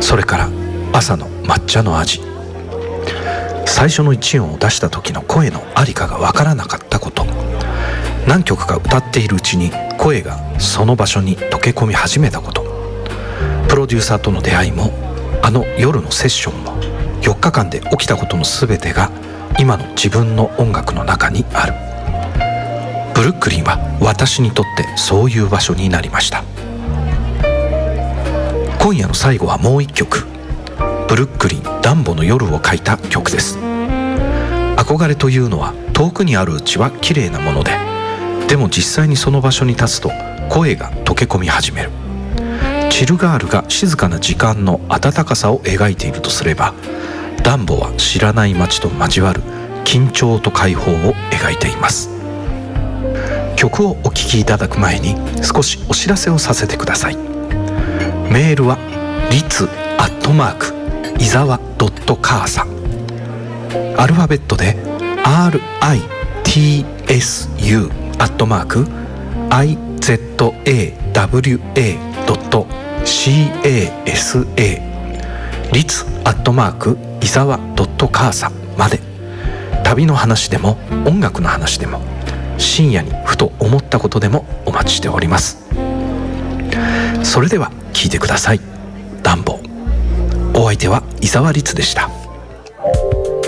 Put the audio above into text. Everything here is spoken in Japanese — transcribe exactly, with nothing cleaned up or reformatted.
それから朝の抹茶の味、最初の一音を出した時の声のありかがわからなかったこと、何曲か歌っているうちに声がその場所に溶け込み始めたこと、プロデューサーとの出会いもあの夜のセッションもよっかかんで起きたことの全てが今の自分の音楽の中にある。ブルックリンは私にとってそういう場所になりました。今夜の最後はもう一曲、ブルックリンダンボの夜を書いた曲です。憧れというのは遠くにあるうちは綺麗なもので、でも実際にその場所に立つと声が溶け込み始める。チルガールが静かな時間の温かさを描いているとすれば、ダンボは知らない街と交わる緊張と解放を描いています。曲をお聴きいただく前に少しお知らせをさせてください。メールはリツアットマークイザワドットカーサ、アルファベットで アールアイティーエスユー アットマーク アイゼットエーダブリューエー ドット シーエーエスエー リツアットマークイザワドットカーサまで、旅の話でも音楽の話でも深夜にふと思ったことでもお待ちしております。それでは聞いてください。ダンボ。お相手は伊沢律でした。